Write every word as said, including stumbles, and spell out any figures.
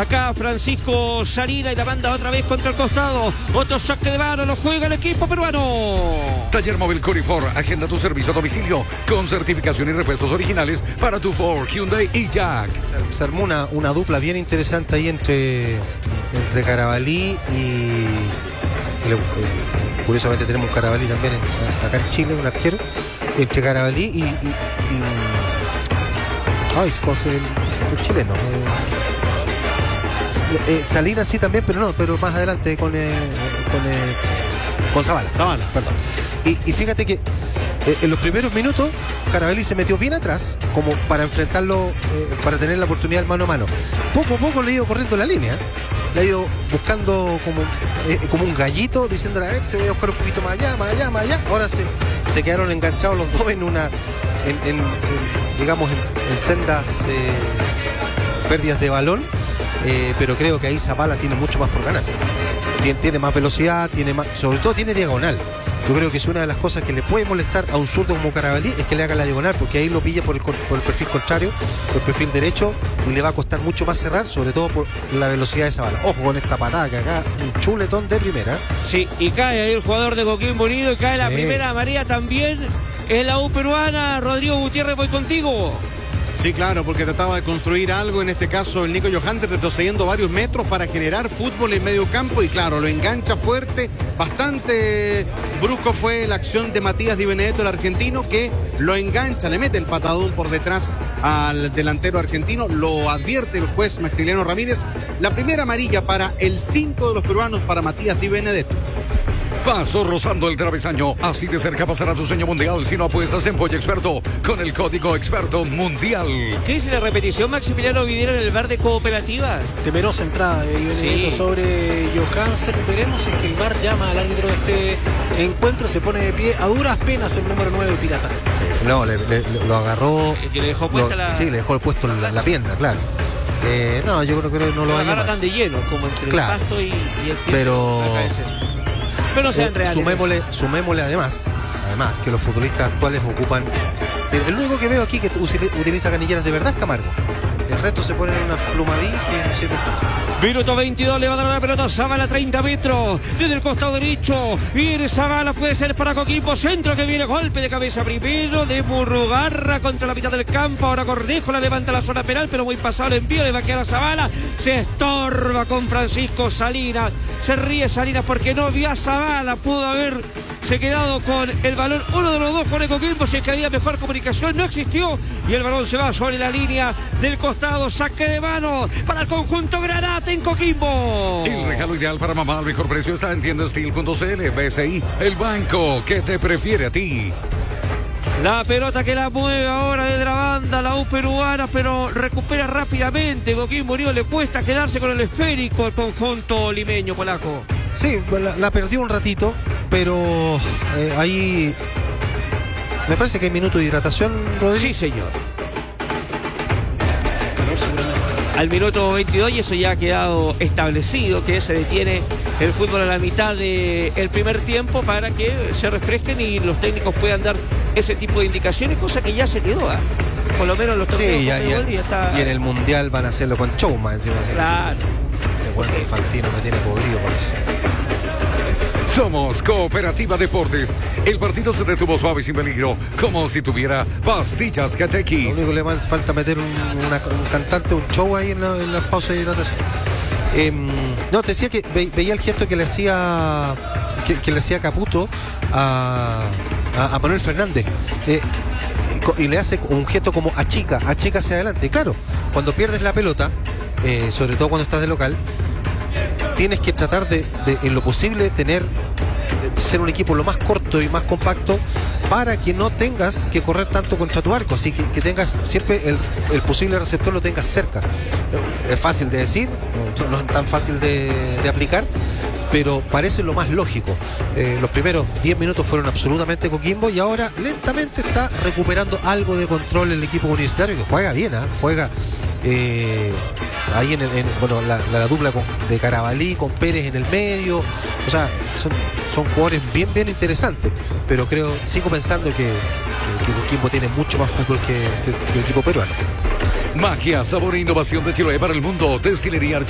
acá Francisco Sarina y la manda otra vez contra el costado. Otro saque de mano, lo juega el equipo peruano. Taller Móvil Corifor, agenda tu servicio a domicilio con certificación y repuestos originales para tu Ford, Hyundai y Jack. Se armó una, una dupla bien interesante ahí entre, entre Carabalí y... y eh, curiosamente tenemos un Carabalí también en, acá en Chile, un arquero. Entre Carabalí y... y, y ay, es cosa el, el chileno. Eh, eh, Salinas sí también, pero no, pero más adelante con... Eh, con eh, con Zavala. Zavala, perdón. Y, y fíjate que eh, en los primeros minutos Carabalí se metió bien atrás como para enfrentarlo, eh, para tener la oportunidad mano a mano. Poco a poco le ha ido corriendo la línea, le ha ido buscando como, eh, como un gallito, diciéndole, a ver, te voy a buscar un poquito más allá, más allá, más allá. Ahora se, se quedaron enganchados los dos en una, en, en, en, digamos, en, en sendas eh, pérdidas de balón, eh, pero creo que ahí Zavala tiene mucho más por ganar. Tiene, tiene más velocidad, tiene más, sobre todo tiene diagonal. Yo creo que es una de las cosas que le puede molestar a un zurdo como Carabalí, es que le haga la diagonal, porque ahí lo pilla por el, por el perfil contrario, por el perfil derecho, y le va a costar mucho más cerrar, sobre todo por la velocidad de Zavala. Ojo con esta patada que acá, un chuletón de primera. Sí, y cae ahí el jugador de Coquimbo Unido, y cae sí. La primera María también. Es la U peruana. Rodrigo Gutiérrez, voy contigo. Sí, claro, porque trataba de construir algo, en este caso el Nico Johansen retrocediendo varios metros para generar fútbol en medio campo y claro, lo engancha fuerte, bastante brusco fue la acción de Matías Di Benedetto, el argentino, que lo engancha, le mete el patadón por detrás al delantero argentino, lo advierte el juez Maximiliano Ramírez, la primera amarilla para el cinco de los peruanos para Matías Di Benedetto. Paso rozando el travesaño, así de cerca pasará tu sueño mundial si no apuestas en Pollo Experto con el código Experto Mundial. ¿Qué dice la repetición, Maximiliano Videra, en el bar de Cooperativa? Temerosa entrada de Benedetto sí. sobre Johansen. Veremos si es que el bar llama al árbitro de este encuentro, se pone de pie a duras penas el número nueve Pirata. Sí, no, le, le, lo agarró. ¿Que le dejó puesta lo, la... Sí, le dejó puesto la, la pierna, claro. Eh, no, yo creo que no lo va a llamar. Tan de lleno como entre claro. el pasto y, y el pie. Pero... Pero no sean reales. Sumémosle, sumémosle además, además que los futbolistas actuales ocupan. El, el único que veo aquí que utiliza canilleras de verdad es Camargo. El resto se ponen una plumaví que no sirve tanto. Minuto veintidós, le va a dar la pelota Zavala, treinta metros, desde el costado derecho, viene Zavala, puede ser para Coquimbo, centro que viene, golpe de cabeza primero, de Murrugarra contra la mitad del campo, ahora Cornejo la levanta la zona penal, pero muy pasado el envío, le va a quedar a Zavala, se estorba con Francisco Salinas, se ríe Salinas porque no vio a Zavala, pudo haber... se ha quedado con el balón, uno de los dos con el Coquimbo, si es que había mejor comunicación, no existió, y el balón se va sobre la línea del costado, saque de mano para el conjunto Granate en Coquimbo. El regalo ideal para mamá al mejor precio está en tienda steel punto c l. B C I, el banco que te prefiere a ti. La pelota que la mueve ahora desde la banda, la U peruana, pero recupera rápidamente. Coquimbo Unido le cuesta quedarse con el esférico al conjunto limeño, polaco. Sí, la, la perdió un ratito, pero eh, ahí me parece que hay minuto de hidratación, Rodrigo. Sí, señor. Al minuto veintidós, y eso ya ha quedado establecido, que se detiene el fútbol a la mitad del primer tiempo para que se refresquen y los técnicos puedan dar ese tipo de indicaciones, cosa que ya se quedó, ¿eh? Por lo menos los torneos sí, ya, con ya, ya está... y en el Mundial van a hacerlo con Chouma encima. Claro. El bueno Infantino me tiene podrido por eso. Somos Cooperativa Deportes. El partido se detuvo suave y sin peligro, como si tuviera pastillas Catequis. Lo único que le va- falta meter un, una- un cantante, un show ahí en la, en la pausa de hidratación. Eh, no, te decía que ve- veía el gesto que le hacía que, que le hacía Caputo a, a, a Manuel Fernández. Eh, y le hace un gesto como achica, achica hacia adelante. Claro, cuando pierdes la pelota, eh, sobre todo cuando estás de local, tienes que tratar de, de en lo posible, tener de ser un equipo lo más corto y más compacto para que no tengas que correr tanto contra tu arco, así que, que tengas siempre el, el posible receptor lo tengas cerca. Es fácil de decir, no, no es tan fácil de, de aplicar, pero parece lo más lógico. Eh, los primeros diez minutos fueron absolutamente Coquimbo y ahora lentamente está recuperando algo de control el equipo universitario, que juega bien, ¿eh? juega eh, ahí en, el, en bueno, la, la, la dupla con, de Carabalí con Pérez en el medio. O sea, son, son jugadores bien, bien interesantes, pero creo, sigo pensando que, que, que Coquimbo tiene mucho más fútbol que, que, que el equipo peruano. Magia, sabor e innovación de Chiloé para el mundo. Destilería